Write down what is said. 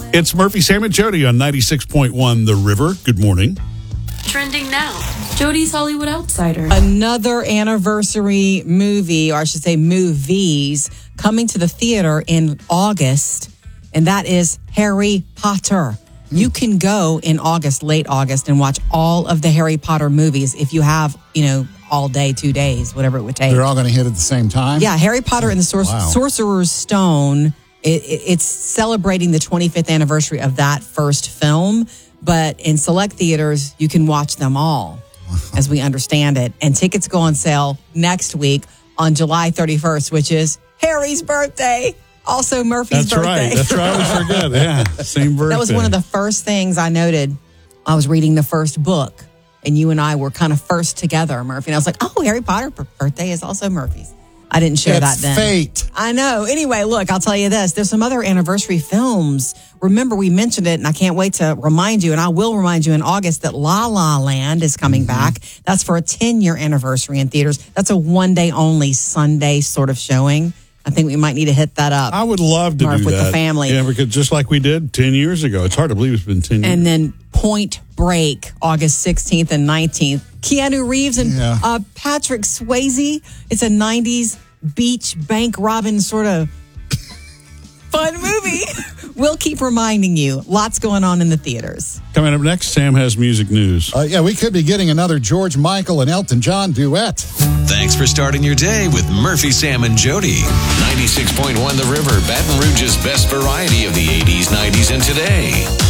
It's Murphy, Sam, and Jody on 96.1 The River. Good morning. Trending now. Jody's Hollywood Outsider. Another anniversary movie, or I should say movies, coming to the theater in August, and that is Harry Potter. You can go in August, late August, and watch all of the Harry Potter movies if you have, all day, 2 days, whatever it would take. They're all going to hit at the same time? Yeah, Harry Potter and the Sorcerer's Stone. It's celebrating the 25th anniversary of that first film, but in select theaters, you can watch them all, as we understand it. And tickets go on sale next week on July 31st, which is Harry's birthday. Also Murphy's birthday. That's right. I always forget. Yeah, same birthday. That was one of the first things I noted. I was reading the first book, and you and I were kind of first together, Murphy. And I was like, oh, Harry Potter birthday is also Murphy's. I didn't share that then. Fate. I know. Anyway, look, I'll tell you this. There's some other anniversary films. Remember, we mentioned it, and I can't wait to remind you, and I will remind you in August that La La Land is coming back. That's for a 10-year anniversary in theaters. That's a one-day only Sunday sort of showing. I think we might need to hit that up. I would love to Murph, do with that. the family. Yeah, because just like we did 10 years ago. It's hard to believe it's been 10 years. And then Point Break, August 16th and 19th. Keanu Reeves and Patrick Swayze. It's a 90s beach bank robbing sort of fun movie. We'll keep reminding you. Lots going on in the theaters. Coming up next, Sam has music news. We could be getting another George Michael and Elton John duet. Thanks for starting your day with Murphy, Sam, and Jody. 96.1 The River, Baton Rouge's best variety of the 80s, 90s, and today.